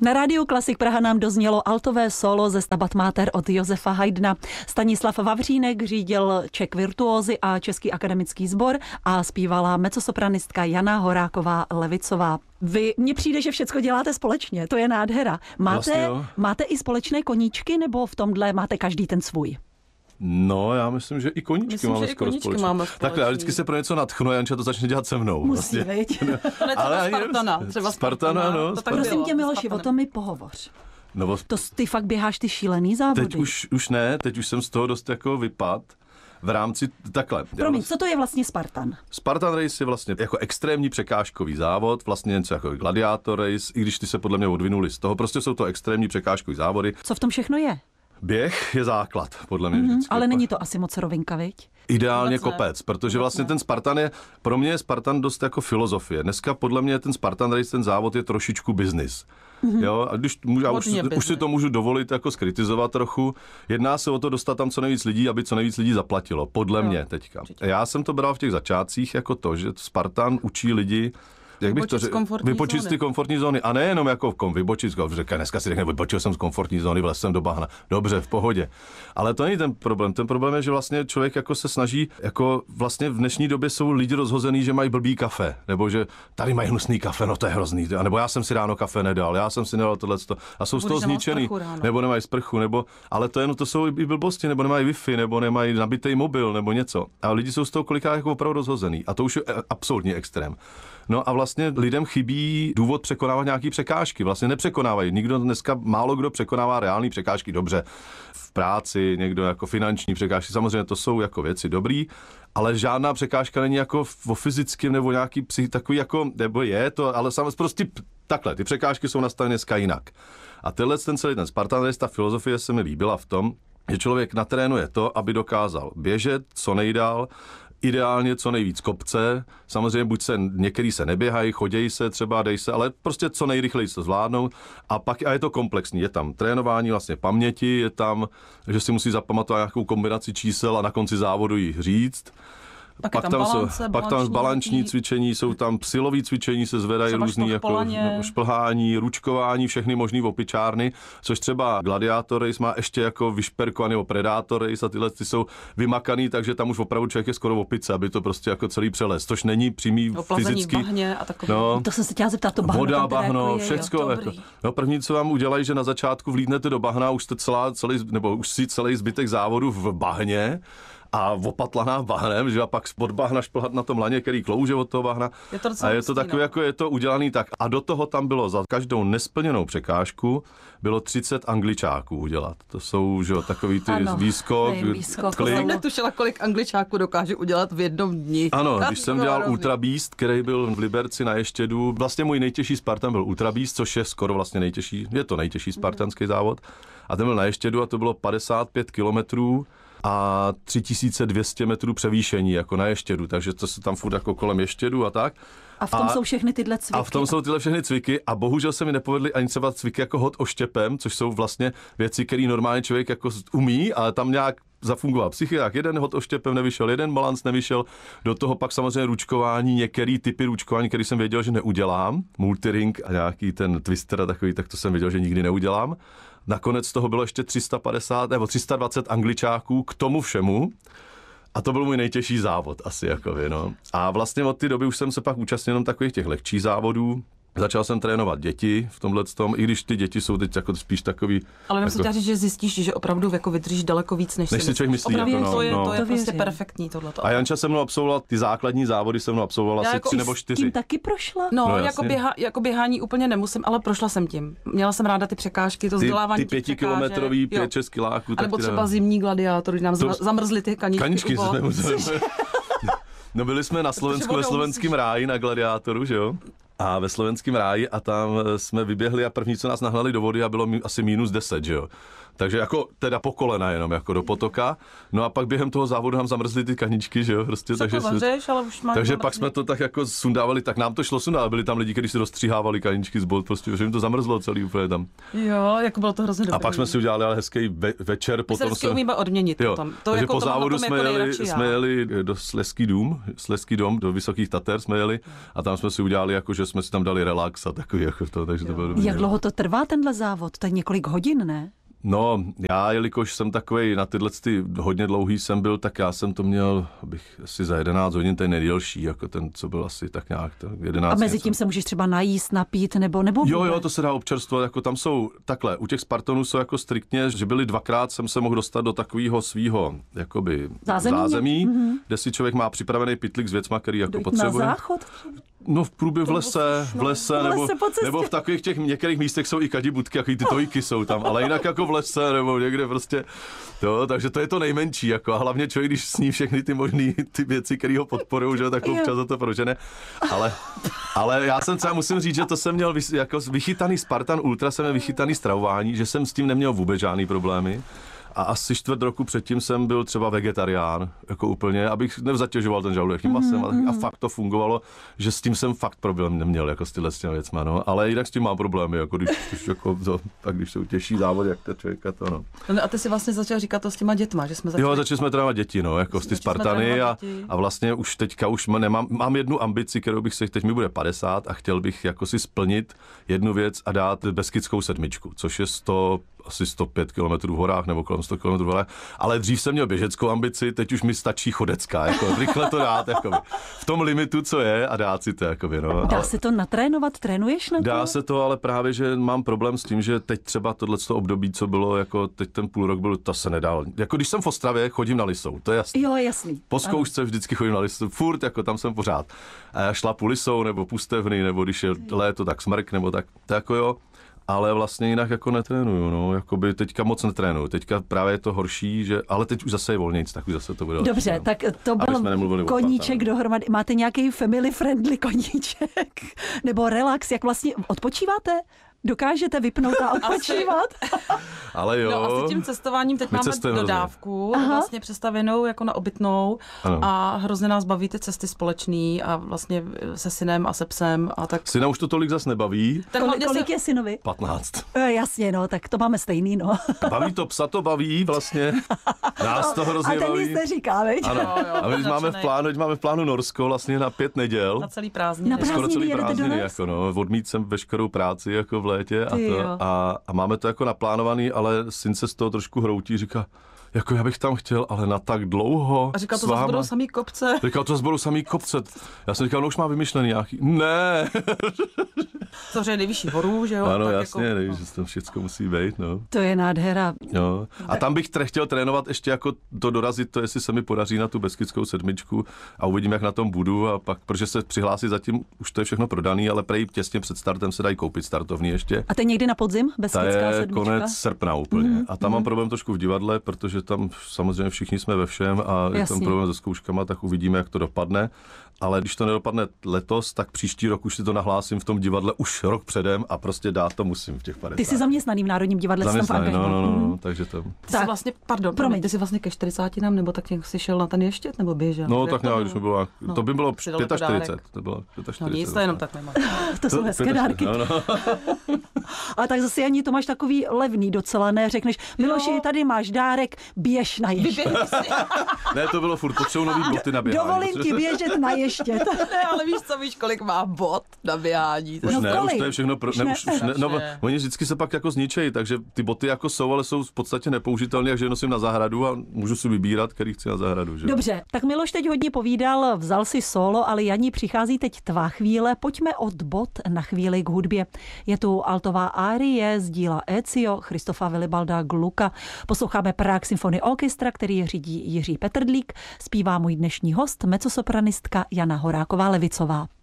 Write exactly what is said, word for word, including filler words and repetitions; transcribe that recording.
Na rádiu Klasik Praha nám doznělo altové solo ze Stabat Mater od Josefa Haydna. Stanislav Vavřínek řídil Czech Virtuózy a Český akademický sbor a zpívala mezzosopranistka Jana Horáková-Levicová. Vy, mně přijde, že všecko děláte společně, to je nádhera. Máte, vlastně, máte i společné koníčky, nebo v tomhle máte každý ten svůj? No, já myslím, že i koníčky myslím, máme že skoro i koníčky společně. máme Takhle, já vždycky se pro něco nadchnu a Janča to začne dělat se mnou. Musí, vlastně. viď? Ale třeba Spartana. Třeba Spartana, Spartana, no. to tak Spartana. Prosím tě, Miloši, Spartana. o tom mi pohovoř. No, To ty fakt běháš ty šílený závody. teď už, už ne, teď už jsem z toho dost jako vypad. V rámci, takhle. Promiň, co to je vlastně Spartan? Spartan Race je vlastně jako extrémní překážkový závod, vlastně něco jako Gladiator Race, i když ty se podle mě odvinuli z toho, prostě jsou to extrémní překážkový závody. Co v tom všechno je? Běh je základ, podle mě Mm, vždycky. ale není to asi moc rovinka, viď? Ideálně Vůbec ne. kopec, protože Vůbec vlastně ne. ten Spartan je, pro mě je Spartan dost jako filozofie. Dneska podle mě ten Spartan Race, ten závod je trošičku biznis. Mm-hmm. Jo, a když můžu, já už, Hodně už si business. to můžu dovolit jako skritizovat trochu, jedná se o to dostat tam co nejvíc lidí, aby co nejvíc lidí zaplatilo, podle Jo, mě teďka. určitě. Já jsem to bral v těch začátcích jako to, že Spartan učí lidi, jak bych to Vybočit z řekl, komfortní vybočit z zóny. ty komfortní zóny. A nejenom jako kom, vybočit, řekne, dneska si řekne, vybočil jsem z komfortní zóny, vlez jsem do bahna. Dobře, v pohodě. Ale to není ten problém. Ten problém je, že vlastně člověk jako se snaží, jako vlastně v dnešní době jsou lidi rozhozený, že mají blbý kafe, nebo že tady mají hnusný kafe, no to je hrozný. A nebo já jsem si ráno kafe nedal, já jsem si nedal tohleto. A jsou z toho Budeš nemá zničený, sprchu ráno. nebo nemají sprchu, nebo ale to je, no to jsou i blbosti, nebo nemají Wi-Fi, nebo nemají nabitý mobil, nebo něco. A lidi jsou z toho kolikrát jako opravdu rozhozený. A to už je e, absolutní extrém. No a vlastně lidem chybí důvod překonávat nějaký překážky. Vlastně nepřekonávají. Nikdo dneska, málo kdo překonává reální překážky dobře. V práci, někdo jako finanční překážky. Samozřejmě to jsou jako věci dobrý, ale žádná překážka není jako o fyzickém nebo nějaký psych, takový jako, nebo je to, ale samozřejmě prostě takhle. Ty překážky jsou nastaveny dneska jinak. A tenhle ten celý ten Spartan Race, ta filozofie se mi líbila v tom, že člověk natrénuje to, aby dokázal běžet co nejdál, ideálně co nejvíc kopce, samozřejmě buď se, některý se neběhají, chodějí se třeba, dej se, ale prostě co nejrychleji to zvládnou a pak a je to komplexní, je tam trénování vlastně paměti, je tam, že si musí zapamatovat nějakou kombinaci čísel a na konci závodu ji říct. Pak, Pak tam, tam, balance, jsou, pak tam balanční nějaký- cvičení, jsou tam silové cvičení, se zvedají Třeba různý šplh jako po laně. no, šplhání, ručkování, všechny možný opičárny, což třeba Gladiator Race má ještě jako vyšperkovaný nebo Predator Race a tyhle ty jsou vymakaný, takže tam už opravdu člověk je skoro v opice, aby to prostě jako celý přelez, což není přímý Oplazení fyzický. bahně a takové. No, To jsem se chtěla zeptat, to bahno voda, tam teda bahno, jako je, všecko. jo. Jako. No, první, co vám udělají, že na začátku vlídnete do bahna, už jste celá, celý, nebo už si celý zbytek závodu v bahně a opatlaná bahnem, že a pak spod bahna šplhat na tom laně, který klouže od toho bahna. Je to docela A je to hustý, takové, no. jako je to udělaný tak. A do toho tam bylo za každou nesplněnou překážku bylo třicet angličáků udělat. To jsou, že jo, takový ty Ano, výskok, vím, výskok, To klik. jsem netušila, kolik angličáků dokáže udělat v jednom dni. Ano, To když jsem bylo dělal hrozný. Ultra Beast, který byl v Liberci na Ještědu, vlastně můj nejtěžší Spartan byl Ultra Beast, což je skoro vlastně nejtěžší, je to nejtěžší spartanský závod. A ten byl na Ještědu a to bylo padesát pět kilometrů a tři tisíce dvě stě metrů převýšení jako na Ještědu, takže to se tam furt jako kolem Ještědu a tak. A v tom A- jsou všechny tyhle cviky. A v tom jsou tyhle všechny cviky a bohužel se mi nepovedly ani třeba cviky jako hod oštěpem, což jsou vlastně věci, které normálně člověk jako umí, ale tam nějak zafungoval psychiák. Jeden hod oštěpem nevyšel, jeden balans nevyšel, do toho pak samozřejmě ručkování, některý typy ručkování, který jsem věděl, že neudělám, multiring a nějaký ten twister a takový, tak to jsem věděl, že nikdy neudělám. Nakonec toho bylo ještě tři sta padesát nebo tři sta dvacet angličáků k tomu všemu. A to byl můj nejtěžší závod asi jako vy, no. A vlastně od té doby už jsem se pak účastnil jenom takových těch lehčích závodů. Začal jsem trénovat děti v tomhle tom, i když ty děti jsou teď jako spíš takový. Ale jenom jako, se chtěla říct, že zjistíš, že opravdu jako vydržíš daleko víc, než, Než si člověk myslí, Opravdu, jako no, to je, no. to je To prostě věřím. perfektní tohleto. A Janča se mnou absolvovala ty základní závody, se mnou absolvovala Já asi jako tři i nebo S čtyři. tím taky prošla? No, No, jako, jasně. běha, jako běhání úplně nemusím, ale prošla jsem tím. Měla jsem ráda ty překážky, to Ty, vzdělávání ty těch pětikilometrový, překážek. pět, šest kiláků. A tak nebo ty třeba dává. zimní gladiátor, když nám To- to... zamrzly ty kaničky. Kaničky u vod. jsme museli. No byli jsme na Slovensku ve vodou slovenském musíš- ráji na Gladiátoru, že jo? A ve slovenském ráji a tam jsme vyběhli a první, co nás nahnali do vody a bylo mi asi minus deset, že jo? Takže jako teda po kolena jenom, jako do potoka. No a pak během toho závodu nám zamrzly ty kaničky, že jo? Prostě, Se takže to vařeš, ale už máš takže zamrzlý. pak jsme to tak jako sundávali, tak nám to šlo sundat, byli tam lidi, kteří si rozstříhávali kaničky z bod, prostě, že jim to zamrzlo celý úplně tam. Jo, jako bylo to hrozně dobré. A pak jsme si udělali ale hezký ve- večer, My se potom vždycky umíme odměnit Jo, potom. To takže jako po to mám na závodu tom jsme, jako jeli, nejradši já. jsme jeli do Slezský dům, Slezský dom, do Vysokých Tater jsme jeli a tam jsme si udělali jako, že že jsme si tam dali relax a takový jako to, takže to bylo dobrý. Jak dlouho to trvá tenhle závod? To je několik hodin, ne? No, já, jelikož jsem takovej, na tyhle ty hodně dlouhý jsem byl, tak já jsem to měl, abych asi za jedenáct hodin ten nejdelší, jako ten, co byl asi tak nějak jedenáct. A mezi něco. tím se můžeš třeba najíst, napít, nebo nebo Jo, jo, to se dá občerstvovat, jako tam jsou takhle, u těch Spartanů jsou jako striktně, že byli dvakrát jsem se mohl dostat do takového svýho, jakoby zázemí, zázemí mm-hmm. kde si člověk má připravený pytlík s věcma, který jako Dojít potřebuje. na záchod? No v průběhu v lese, v lese, v lese nebo, po cestě. nebo v takových těch některých místech jsou i kadibudky, jaký ty tojky jsou tam, ale jinak jako v lese, nebo někde prostě, jo, takže to je to nejmenší, jako a hlavně člověk, když sní všechny ty možný ty věci, které ho podporují, že tak občas za to prožene, ale, ale já jsem třeba musím říct, že to jsem měl jako vychytaný Spartan Ultra, jsem měl vychytaný stravování, že jsem s tím neměl vůbec žádný problémy. A asi čtvrt roku předtím jsem byl třeba vegetarián, jako úplně, abych nevzatěžoval ten žaludek tím masem mm, a, a fakt to fungovalo, že s tím jsem fakt problém neměl, jako s tyhle s těmi věcma, no. Ale jinak s tím mám problémy, jako když, když, jako to, tak když jsou těžší závody, jak to člověka to, no. No a ty si vlastně začal říkat to s těma dětma, že jsme začali... Jo, začali jsme trénovat děti, no, jako s ty Spartany a, a vlastně už teďka už nemám, mám jednu ambici, kterou bych si, teď mi bude padesát a chtěl bych jako si splnit jednu věc a dát Beskidskou sedmičku, což je sto asi sto pět kilometrů v horách nebo kolem sto kilometrů v horách, ale dřív jsem měl běžeckou ambici, teď už mi stačí chodecká, jako rychle to dát, jakoby, v tom limitu, co je a dát si to, jakoby, no. Dá ale, se to natrénovat, trénuješ na to? Dá se to, ale právě, že mám problém s tím, že teď třeba tohleto období, co bylo, jako teď ten půl rok byl, to se nedal. Jako když jsem v Ostravě, chodím na Lisou, to je jasný. Jo, jasný. Po zkoušce vždycky chodím na Lisou, furt, jako tam jsem pořád. A já šlapu Lisou, nebo Pustevny, nebo když je léto, tak Smrk, nebo tak, to jako jo. Ale vlastně jinak jako netrénuju, no, jakoby teďka moc netrénuju, teďka právě je to horší, že, ale teď už zase je volnějc, tak už zase to bude. Dobře, lepší, tak to byl koníček dohromady. Máte nějaký family friendly koníček? Nebo relax, jak vlastně odpočíváte? Dokážete vypnout a odpočívat? Ale jo. No a s tím cestováním teď My máme dodávku, Aha. vlastně přestavěnou jako na obytnou ano. a hrozně nás baví ty cesty společný a vlastně se synem a se psem a tak. Syna už to tolik zas nebaví. Tak Kolik, kolik je synovi? patnáct. E, jasně, no, tak to máme stejný, no. Baví to, psa to baví vlastně. Nás to hrozně a ten baví. nic neříká, veď? Ano. Jo, jo, A my máme v plánu, teď máme v plánu Norsko vlastně na pět neděl. Na celý prázdniny. Na prázdniny Skoro celý jedete do prázdniny, nás? jako no. Odmít jsem veškerou práci jako v létě a, Ty to, jo. a, a máme to jako naplánovaný, ale syn se z toho trošku hroutí, říká, jako já bych tam chtěl, ale na tak dlouho. A říkal, to s zase váma. budou samý kopce. Říkal, to zase budou samý kopce. Já jsem říkal, no už má vymyšlený nějaký. Ne. Což je nejvyšší horu, že jo? Ano, tak jasně, jako, ne, no. že to všechno musí být, no. To je nádhera. Jo. A tam bych tre- chtěl trénovat ještě jako to dorazit, to jestli se mi podaří na tu Beskidskou sedmičku a uvidím, jak na tom budu a pak, protože se přihlásí zatím, už to je všechno prodaný, ale prej těsně před startem se dají koupit startovní ještě. A to je někdy na podzim? Ta Beskidská je sedmička? konec srpna úplně. Mhm, A tam mám problém trošku v divadle, protože tam samozřejmě všichni jsme ve všem a je tam Jasně. problém se zkouškama, tak uvidíme, jak to dopadne. Ale když to nedopadne letos, tak příští rok už si to nahlásím v tom divadle už rok předem a prostě dát to musím v těch padesát. Ty jsi zaměstnaný v Národním divadle, jsi tam v Zaměstnaný, no, angažmá. no, no, Mhm. no, takže to... Ty Tak. jsi vlastně, pardon, Promiň. ty jsi vlastně ke čtyřicátinám, nebo tak jsi šel na ten ještět, nebo běžel? No Jak tak to nějak, bylo? když mi bylo, No, to by bylo přidali to čtyřicet dárek. pět. To bylo čtyřicet pět. No nic, to jenom tak nemá. To jsou hezké dárky. No, no. Ale tak zase ani to máš takový levný docela, ne? Řekneš, Miloši, tady máš dárek, běž na ještět. Ne, to bylo furt, potřebuji nový boty na běhání. Dovolím ti běžet na ještět. Ne, ale víš co, víš, kolik má bod na běhání. Už No ne, kolik? už to je všechno pro... Už Ne, ne. už, už ne, no, Strašně. oni vždycky se pak jako zničejí, takže ty boty jako jsou, ale jsou v podstatě nepoužitelné, takže je nosím na zahradu a můžu si vybírat, který chci na zahradu. Že? Dobře, tak Miloš teď hodně povídal, vzal si solo, ale Janí, přichází teď tvá chvíle. Pojďme od bod na chvíli k hudbě. Je tu altová árie z díla Ezio, Christofa Willibalda Glucka. Posloucháme Prague Symphony Orchestra, který řídí Jiří Petrdlík. Zpívá můj dnešní host, mezzosopranistka Jana Horáková-Levicová.